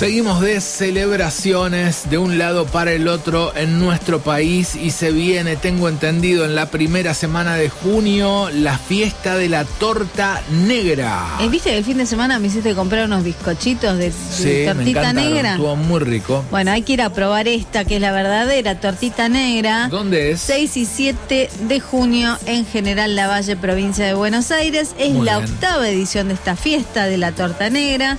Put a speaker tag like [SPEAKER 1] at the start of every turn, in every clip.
[SPEAKER 1] Seguimos de celebraciones de un lado para el otro en nuestro país y se viene, tengo entendido, en la primera semana de junio, la fiesta de la torta negra.
[SPEAKER 2] ¿Viste que el fin de semana me hiciste comprar unos bizcochitos de tortita negra?
[SPEAKER 1] Estuvo muy rico.
[SPEAKER 2] Bueno, hay que ir a probar esta, que es la verdadera tortita negra.
[SPEAKER 1] ¿Dónde es?
[SPEAKER 2] 6 y 7 de junio en General Lavalle, provincia de Buenos Aires. Es
[SPEAKER 1] Muy
[SPEAKER 2] la
[SPEAKER 1] bien.
[SPEAKER 2] octava edición de esta fiesta de la torta negra.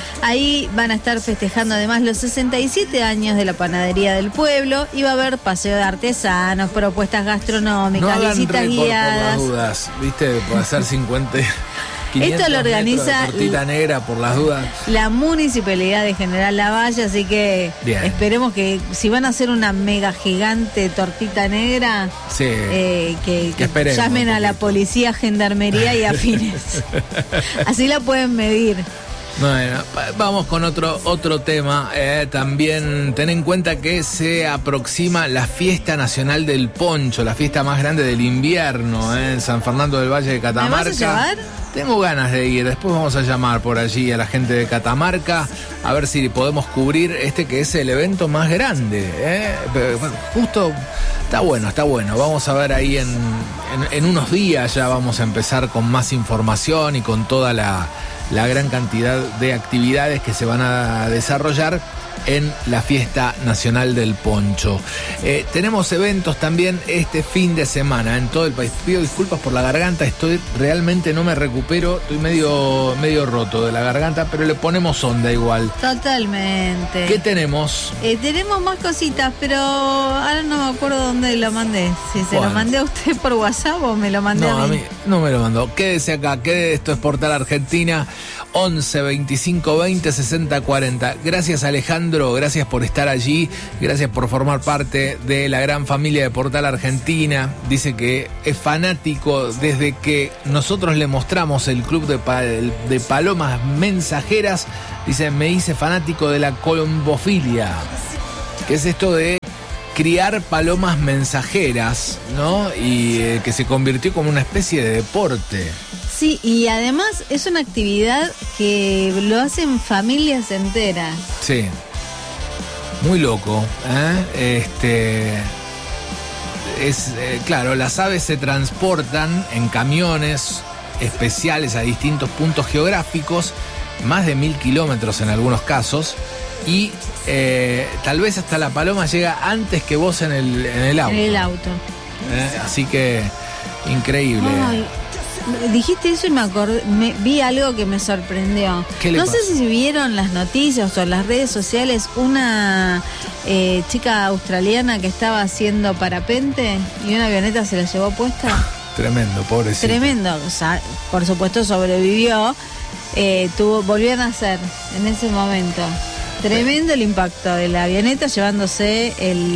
[SPEAKER 2] Ahí van a estar festejando además los 67 años de la panadería del pueblo y va a haber paseo de artesanos, propuestas gastronómicas,
[SPEAKER 1] No hagan
[SPEAKER 2] visitas
[SPEAKER 1] récord por
[SPEAKER 2] guiadas.
[SPEAKER 1] las dudas, ¿viste? Puede hacer 50... 500
[SPEAKER 2] Esto lo organiza
[SPEAKER 1] metros de tortita negra por las dudas.
[SPEAKER 2] La Municipalidad de General Lavalle, así que
[SPEAKER 1] Bien.
[SPEAKER 2] esperemos que si van a hacer una mega gigante tortita negra,
[SPEAKER 1] Sí.
[SPEAKER 2] que
[SPEAKER 1] esperemos
[SPEAKER 2] llamen
[SPEAKER 1] un
[SPEAKER 2] a la
[SPEAKER 1] poquito.
[SPEAKER 2] policía, gendarmería y afines. Así la pueden medir.
[SPEAKER 1] Bueno, vamos con otro tema. También ten en cuenta que se aproxima la fiesta nacional del poncho, la fiesta más grande del invierno, en San Fernando del Valle de Catamarca.
[SPEAKER 2] ¿Me vas a llevar?
[SPEAKER 1] Tengo ganas de ir, después vamos a llamar por allí a la gente de Catamarca a ver si podemos cubrir que es el evento más grande. Pero, bueno, justo está bueno. Vamos a ver ahí en unos días, ya vamos a empezar con más información y con toda la gran cantidad de actividades que se van a desarrollar en la fiesta nacional del poncho. Tenemos eventos también este fin de semana en todo el país. Pido disculpas por la garganta, realmente no me recupero, estoy medio roto de la garganta, pero le ponemos onda igual.
[SPEAKER 2] Totalmente.
[SPEAKER 1] ¿Qué tenemos?
[SPEAKER 2] Tenemos más cositas, pero ahora no me acuerdo dónde lo mandé. Si se
[SPEAKER 1] Bueno.
[SPEAKER 2] lo mandé a usted por WhatsApp o me lo mandé
[SPEAKER 1] No,
[SPEAKER 2] a mí.
[SPEAKER 1] no me lo mandó. Quédese acá, esto es Portal Argentina, 11 25 20 60 40. Gracias, Alejandro, gracias por estar allí, gracias por formar parte de la gran familia de Portal Argentina. Dice que es fanático desde que nosotros le mostramos el club de palomas mensajeras. Dice, me hice fanático de la colombofilia, que es esto de criar palomas mensajeras, ¿no? Y que se convirtió como una especie de deporte.
[SPEAKER 2] Sí, y además es una actividad que lo hacen familias enteras.
[SPEAKER 1] Sí. Muy loco, claro, las aves se transportan en camiones especiales a distintos puntos geográficos, más de 1000 kilómetros en algunos casos, y tal vez hasta la paloma llega antes que vos en el auto.
[SPEAKER 2] En el auto.
[SPEAKER 1] Así que, increíble.
[SPEAKER 2] Ay, dijiste eso y vi algo que me sorprendió.
[SPEAKER 1] ¿Qué le
[SPEAKER 2] No
[SPEAKER 1] pasa?
[SPEAKER 2] sé si vieron las noticias o las redes sociales, una chica australiana que estaba haciendo parapente y una avioneta se la llevó puesta.
[SPEAKER 1] Tremendo, pobrecito.
[SPEAKER 2] Tremendo. O sea, por supuesto sobrevivió, volvió a nacer en ese momento. Tremendo el impacto de la avioneta llevándose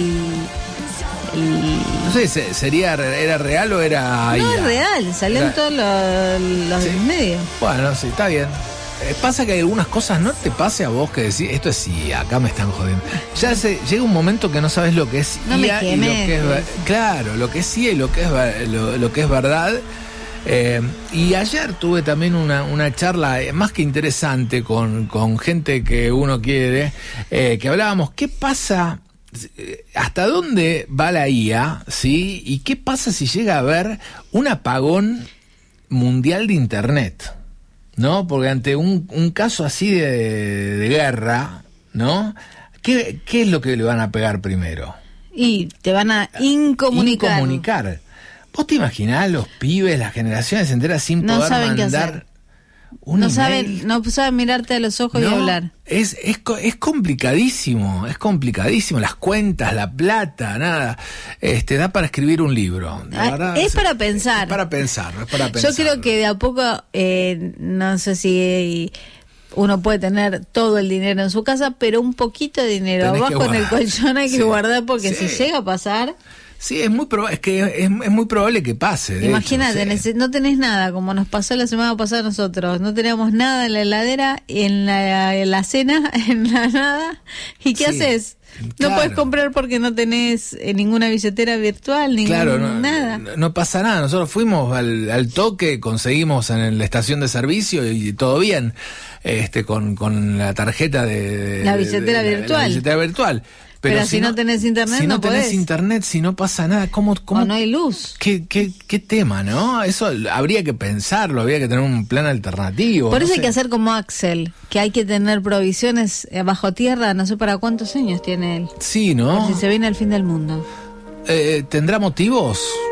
[SPEAKER 1] No sé, ¿era real o era
[SPEAKER 2] No,
[SPEAKER 1] IA?
[SPEAKER 2] es real, salió en todos los
[SPEAKER 1] Sí.
[SPEAKER 2] medios.
[SPEAKER 1] Bueno, sí, está bien. Pasa que hay algunas cosas, no te pase a vos que decís, esto es IA, acá me están jodiendo. Ya llega un momento que no sabes lo que es
[SPEAKER 2] No me
[SPEAKER 1] IA y lo
[SPEAKER 2] quemes.
[SPEAKER 1] que es claro, lo que es IA y lo que es verdad. Y ayer tuve también una charla más que interesante con gente que uno quiere, que hablábamos, ¿qué pasa? ¿Hasta dónde va la IA? ¿Sí? ¿Y qué pasa si llega a haber un apagón mundial de Internet? ¿No? Porque ante un caso así de guerra, ¿no? ¿Qué es lo que le van a pegar primero?
[SPEAKER 2] Y te van a incomunicar.
[SPEAKER 1] Incomunicar. ¿Vos te imaginás los pibes, las generaciones enteras sin
[SPEAKER 2] No
[SPEAKER 1] poder
[SPEAKER 2] saben qué
[SPEAKER 1] mandar
[SPEAKER 2] hacer.
[SPEAKER 1] un
[SPEAKER 2] No
[SPEAKER 1] email?
[SPEAKER 2] saben mirarte a los ojos y
[SPEAKER 1] No,
[SPEAKER 2] hablar.
[SPEAKER 1] es complicadísimo, las cuentas, la plata, nada. Da para escribir un libro. La verdad,
[SPEAKER 2] Es para pensar.
[SPEAKER 1] Es para pensar.
[SPEAKER 2] Yo creo que de a poco, no sé si uno puede tener todo el dinero en su casa, pero un poquito de dinero
[SPEAKER 1] Tenés que
[SPEAKER 2] abajo en el
[SPEAKER 1] guardar.
[SPEAKER 2] colchón hay que
[SPEAKER 1] Sí.
[SPEAKER 2] guardar, porque
[SPEAKER 1] Sí.
[SPEAKER 2] si llega a pasar,
[SPEAKER 1] Sí, es muy probable que pase. de
[SPEAKER 2] imagínate,
[SPEAKER 1] hecho, sí.
[SPEAKER 2] no tenés nada, como nos pasó la semana pasada a nosotros, no teníamos nada en la heladera, en la cena, en la nada, ¿y qué
[SPEAKER 1] Sí.
[SPEAKER 2] haces?
[SPEAKER 1] Claro.
[SPEAKER 2] No puedes comprar porque no tenés ninguna billetera virtual,
[SPEAKER 1] Claro,
[SPEAKER 2] nada.
[SPEAKER 1] No pasa nada. Nosotros fuimos al toque, conseguimos en la estación de servicio y todo bien, con la tarjeta de
[SPEAKER 2] La billetera virtual.
[SPEAKER 1] La billetera virtual.
[SPEAKER 2] Pero si no tenés internet,
[SPEAKER 1] si no
[SPEAKER 2] podés.
[SPEAKER 1] tenés internet, si no pasa nada, ¿cómo?
[SPEAKER 2] O no hay luz.
[SPEAKER 1] ¿Qué tema, no? Eso habría que pensarlo, habría que tener un plan alternativo.
[SPEAKER 2] Por eso
[SPEAKER 1] no
[SPEAKER 2] hay
[SPEAKER 1] sé.
[SPEAKER 2] que hacer como Axel, que hay que tener provisiones bajo tierra, no sé para cuántos años tiene él.
[SPEAKER 1] Sí, ¿no?
[SPEAKER 2] Por si se viene el fin del mundo.
[SPEAKER 1] ¿Tendrá motivos?